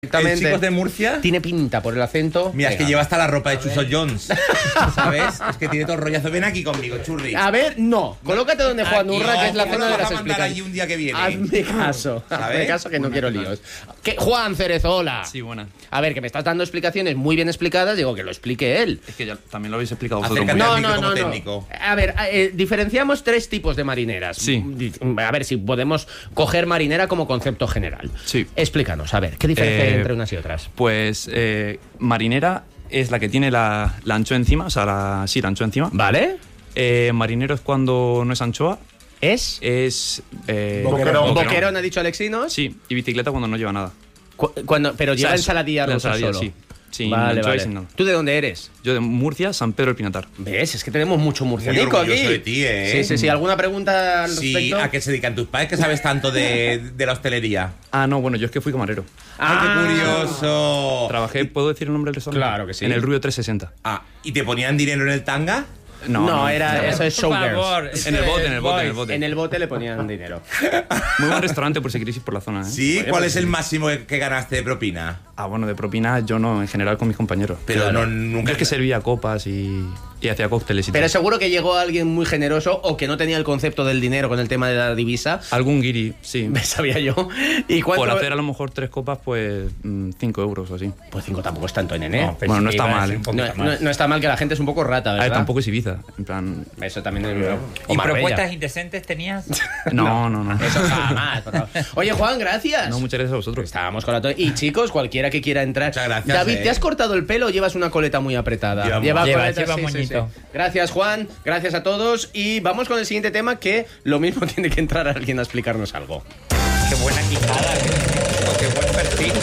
Chicos de Murcia. Tiene pinta por el acento. Mira, es que lleva hasta la ropa de Chuso Jones. ¿Sabes? Es que tiene todo el rollazo. Ven aquí conmigo, churri. A ver, no. Colócate donde Juan Urra, que es la zona de las explicaciones. Allí un día que viene. Hazme caso. Hazme caso que no quiero líos. Juan Cerezola. Sí, buena. A ver, que me estás dando explicaciones muy bien explicadas. Digo, que lo explique él. Es que ya también lo habéis explicado vosotros. No. Técnico. A ver, diferenciamos tres tipos de marineras. Sí. A ver si podemos coger marinera como concepto general. Sí. Explícanos, a ver, ¿qué diferencia hay entre unas y otras? Pues marinera es la que tiene la anchoa encima, o sea, la anchoa encima. ¿Vale? Marinero es cuando no es anchoa. ¿Es? Boquerón. Boquerón, ha dicho Alexinos. Sí, y bicicleta cuando no lleva nada. Pero lleva ensaladilla rusa solo. Sí. Sin vale. anchoa y sin nada. ¿Tú de dónde eres? Yo de Murcia, San Pedro del Pinatar. ¿Ves? Es que tenemos mucho murcianico aquí. de ti, ¿eh? Sí. ¿Alguna pregunta al respecto? Sí, ¿a qué se dedican tus padres que sabes tanto de la hostelería? No, bueno, yo es que fui camarero. ¡Ah, qué curioso! Trabajé, ¿puedo decir el nombre del restaurante? Claro que sí. En el Rubio 360. ¿Y te ponían dinero en el tanga? No, eso es Showgirls. En el bote. En el bote le ponían dinero. Muy buen restaurante por si queréis ir por la zona, ¿eh? Sí, oye, ¿cuál es el máximo que ganaste de propina? Bueno, de propina yo no, en general con mis compañeros. Pero claro, nunca. Yo es que servía copas y hacía cócteles y Pero tal. seguro que llegó alguien muy generoso o que no tenía el concepto del dinero con el tema de la divisa. Algún guiri, sí. Me sabía yo. ¿Y cuánto? Por hacer a lo mejor 3 copas, pues 5 euros o así. Pues 5 tampoco es tanto, nene. No, bueno, no está mal. No está mal, que la gente es un poco rata, ¿verdad? Tampoco es Ibiza, en plan... Eso también es... ¿Y propuestas indecentes tenías? No. Eso jamás. Oye, Juan, gracias. No, muchas gracias a vosotros. Estábamos con la... Y chicos, cualquiera que quiera entrar. Muchas gracias. David, ¿te has cortado el pelo o llevas una coleta muy apretada? Lleva coleta, moñito. Sí. Gracias, Juan. Gracias a todos. Y vamos con el siguiente tema, que lo mismo tiene que entrar alguien a explicarnos algo. Qué buena quijada, qué buen perfil.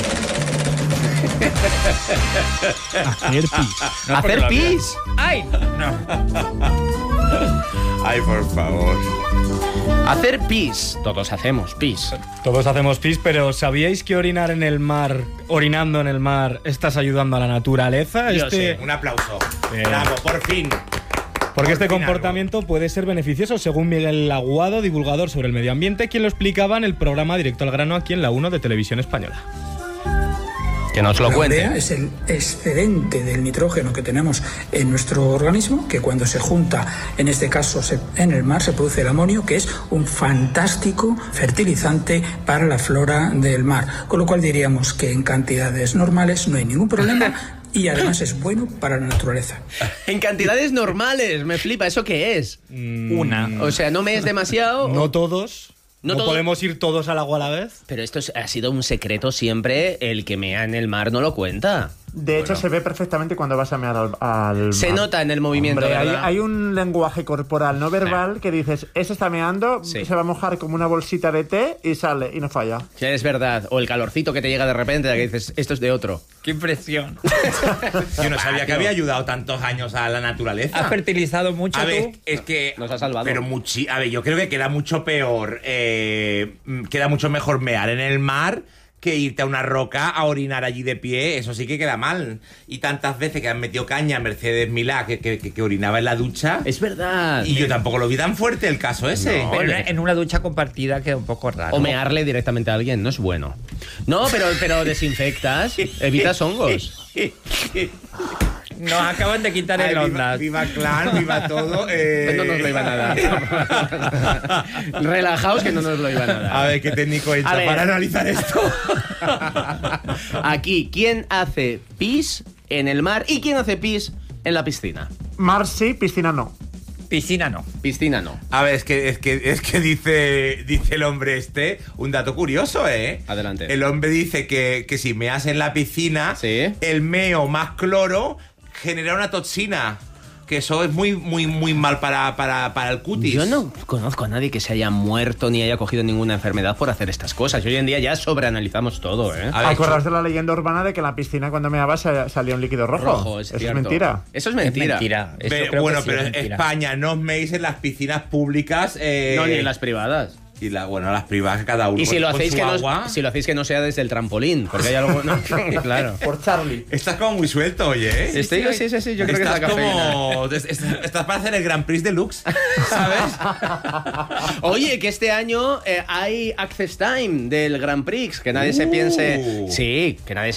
¿Hacer pis? ¡Ay! No. Ay, por favor. Hacer pis. Todos hacemos pis. Todos hacemos pis, pero ¿sabíais que orinar en el mar, orinando en el mar, estás ayudando a la naturaleza? Yo sé. Un aplauso. Bravo, por fin. Porque este comportamiento puede ser beneficioso, según Miguel Aguado, divulgador sobre el medio ambiente, quien lo explicaba en el programa Directo al Grano aquí en la 1 de Televisión Española. Que nos lo cuente. La urea es el excedente del nitrógeno que tenemos en nuestro organismo, que cuando se junta, en este caso en el mar, se produce el amonio, que es un fantástico fertilizante para la flora del mar. Con lo cual diríamos que en cantidades normales no hay ningún problema y además es bueno para la naturaleza. En cantidades normales, me flipa. ¿Eso qué es? Una. O sea, no me es demasiado. No todos. No No todo- podemos ir todos al agua a la vez. Pero esto ha sido un secreto siempre. El que mea en el mar no lo cuenta. De hecho, se ve perfectamente cuando vas a mear al Se mar. nota en el movimiento, Hombre, ¿verdad? hay un lenguaje corporal no verbal que dices, ese está meando, Sí. se va a mojar como una bolsita de té y sale y no falla. Sí, es verdad. O el calorcito que te llega de repente, que dices, esto es de otro. ¡Qué impresión! Yo no sabía que había ayudado tantos años a la naturaleza. ¿Has fertilizado mucho A ver, tú? es que... Nos ha salvado. Pero a ver, yo creo que queda mucho peor, queda mucho mejor mear en el mar que irte a una roca a orinar allí de pie. Eso sí que queda mal. Y tantas veces que han metido caña a Mercedes Milá que orinaba en la ducha. Es verdad. Y yo tampoco lo vi tan fuerte el caso ese. No. Pero en una ducha compartida queda un poco raro. O mearle directamente a alguien, no es bueno. No, pero desinfectas, evitas hongos. Nos acaban de quitar Ay, el viva, ondas. viva Clan, viva todo. No nos lo iban a dar. Relajaos que no nos lo iban a dar. A ver, ¿qué técnico A entra ver. para analizar esto? Aquí, ¿quién hace pis en el mar y quién hace pis en la piscina? Mar sí, piscina no. Piscina no. Piscina no. A ver, es que dice el hombre un dato curioso, ¿eh? Adelante. El hombre dice que si meas en la piscina, Sí. el meo más cloro genera una toxina. Que eso es muy, muy, muy mal para el cutis. Yo no conozco a nadie que se haya muerto ni haya cogido ninguna enfermedad por hacer estas cosas. Y hoy en día ya sobreanalizamos todo, ¿eh? A ver, ¿Acordaos de la leyenda urbana de que en la piscina cuando meabas salía un líquido rojo? Rojo, es Eso cierto. es mentira. Eso es mentira. Es mentira. Eso pero, creo bueno, que sí pero es en mentira. España no os meéis en las piscinas públicas. No, ni en las privadas. Y las privadas cada uno. Y si lo con hacéis su que agua. no, si lo hacéis que no sea desde el trampolín, porque hay algo, no, claro. Por Charlie. Estás como muy suelto, oye. Sí, yo creo que es la Estás cafeína. como... Estás para hacer el Grand Prix Deluxe, ¿sabes? Oye, que este año hay Access Time del Grand Prix, que nadie se piense... Sí, que nadie